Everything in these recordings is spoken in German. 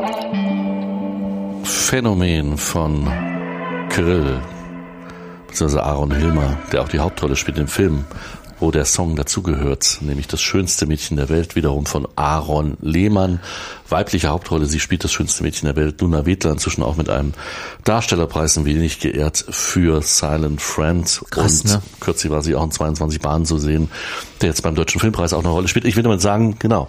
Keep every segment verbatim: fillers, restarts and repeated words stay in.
Phänomen von Kirill, beziehungsweise Aaron Hilmer, der auch die Hauptrolle spielt im Film, wo der Song dazugehört, nämlich Das schönste Mädchen der Welt, wiederum von Aaron Lehmann. Weibliche Hauptrolle, sie spielt das schönste Mädchen der Welt, Luna Wedler, inzwischen auch mit einem Darstellerpreis ein wenig geehrt für Silent Friend. Krass, und ne? Kürzlich war sie auch in zweiundzwanzig Bahnen zu sehen, der jetzt beim Deutschen Filmpreis auch eine Rolle spielt. Ich will damit sagen, genau,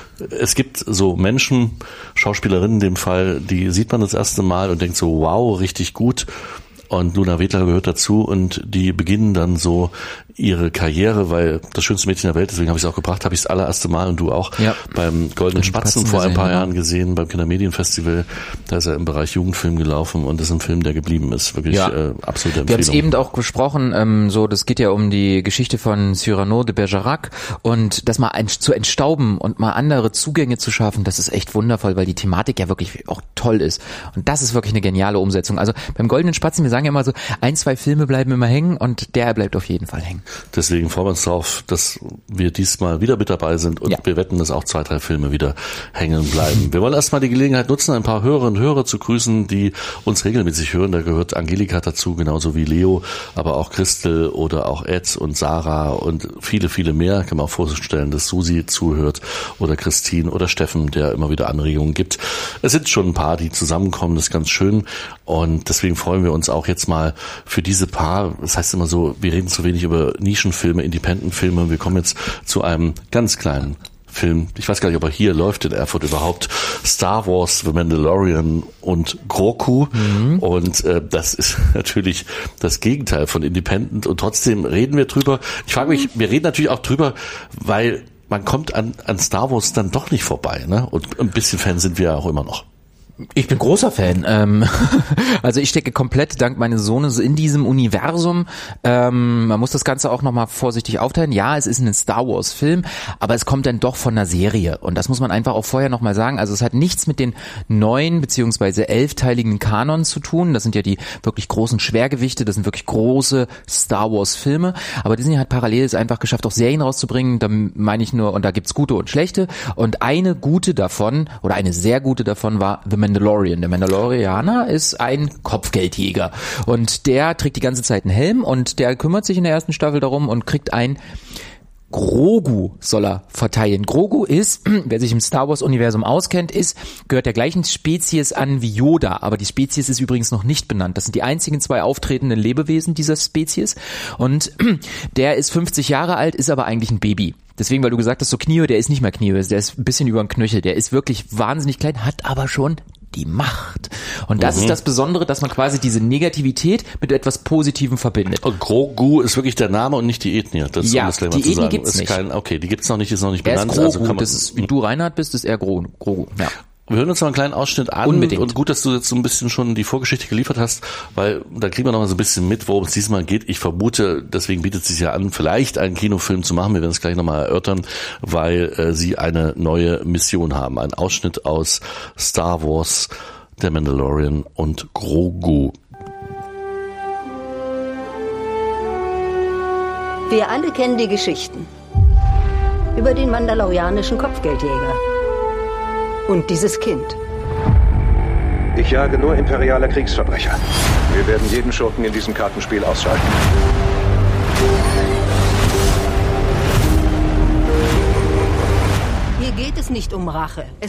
es gibt so Menschen, Schauspielerinnen in dem Fall, die sieht man das erste Mal und denkt so, wow, richtig gut. Und Luna Wedler gehört dazu und die beginnen dann so ihre Karriere, weil das schönste Mädchen der Welt, deswegen habe ich es auch gebracht, habe ich das allererste Mal und du auch ja. beim Goldenen Spatzen, Spatzen vor ein paar gesehen, Jahren gesehen, beim Kindermedienfestival. Da ist er im Bereich Jugendfilm gelaufen und das ist ein Film, der geblieben ist. Wirklich ja. äh, absolute Empfehlung. Wir haben es eben auch gesprochen, ähm, so das geht ja um die Geschichte von Cyrano de Bergerac und das mal ein, zu entstauben und mal andere Zugänge zu schaffen, das ist echt wundervoll, weil die Thematik ja wirklich auch toll ist. Und das ist wirklich eine geniale Umsetzung. Also beim Goldenen Spatzen, wir sagen ja immer so, ein, zwei Filme bleiben immer hängen und der bleibt auf jeden Fall hängen. Deswegen freuen wir uns darauf, dass wir diesmal wieder mit dabei sind und ja. wir wetten, dass auch zwei, drei Filme wieder hängen bleiben. Wir wollen erstmal die Gelegenheit nutzen, ein paar Hörerinnen und Hörer zu grüßen, die uns regelmäßig hören. Da gehört Angelika dazu, genauso wie Leo, aber auch Christel oder auch Ed und Sarah und viele, viele mehr. Kann man auch vorstellen, dass Susi zuhört oder Christine oder Steffen, der immer wieder Anregungen gibt. Es sind schon ein paar, die zusammenkommen, das ist ganz schön und deswegen freuen wir uns auch jetzt mal für diese paar, das heißt immer so, wir reden zu wenig über Nischenfilme, Independent-Filme. Wir kommen jetzt zu einem ganz kleinen Film. Ich weiß gar nicht, ob er hier läuft in Erfurt überhaupt. Star Wars, The Mandalorian und Grogu. Mhm. Und äh, das ist natürlich das Gegenteil von Independent. Und trotzdem reden wir drüber. Ich frage mich, wir reden natürlich auch drüber, weil man kommt an, an Star Wars dann doch nicht vorbei, ne? Und ein bisschen Fan sind wir ja auch immer noch. Ich bin großer Fan. Ähm, also ich stecke komplett dank meines Sohnes in diesem Universum. Ähm, man muss das Ganze auch nochmal vorsichtig aufteilen. Ja, es ist ein Star Wars Film, aber es kommt dann doch von einer Serie. Und das muss man einfach auch vorher nochmal sagen. Also es hat nichts mit den neun beziehungsweise elfteiligen Kanon zu tun. Das sind ja die wirklich großen Schwergewichte. Das sind wirklich große Star Wars Filme. Aber Disney hat parallel es einfach geschafft, auch Serien rauszubringen. Da meine ich nur, und da gibt's gute und schlechte. Und eine gute davon, oder eine sehr gute davon war The Mandalorian. Der Mandalorianer ist ein Kopfgeldjäger und der trägt die ganze Zeit einen Helm und der kümmert sich in der ersten Staffel darum und kriegt ein Grogu soll er verteilen. Grogu ist, wer sich im Star Wars Universum auskennt, ist, gehört der gleichen Spezies an wie Yoda, aber die Spezies ist übrigens noch nicht benannt. Das sind die einzigen zwei auftretenden Lebewesen dieser Spezies und der ist fünfzig Jahre alt, ist aber eigentlich ein Baby. Deswegen, weil du gesagt hast, so Kniehöhe, der ist nicht mehr Kniehöhe, der ist ein bisschen über den Knöchel, der ist wirklich wahnsinnig klein, hat aber schon die Macht. Und das mhm. ist das Besondere, dass man quasi diese Negativität mit etwas Positivem verbindet. Und Grogu ist wirklich der Name und nicht die Ethnie. Das ja, um das die Ethnie gibt's ist nicht. Kein, okay, die gibt's noch nicht, ist noch nicht er benannt. Ist Grogu, also kann man, das ist, wie du Reinhard bist, ist er Grogu. Grogu. Ja. Wir hören uns mal einen kleinen Ausschnitt an. Unbedingt. Und gut, dass du jetzt so ein bisschen schon die Vorgeschichte geliefert hast, weil da kriegen wir noch mal so ein bisschen mit, worum es diesmal geht. Ich vermute, deswegen bietet es sich ja an, vielleicht einen Kinofilm zu machen. Wir werden es gleich nochmal erörtern, weil äh, sie eine neue Mission haben. Ein Ausschnitt aus Star Wars, der Mandalorian und Grogu. Wir alle kennen die Geschichten über den mandalorianischen Kopfgeldjäger. Und dieses Kind. Ich jage nur imperiale Kriegsverbrecher. Wir werden jeden Schurken in diesem Kartenspiel ausschalten. Hier geht es nicht um Rache. Es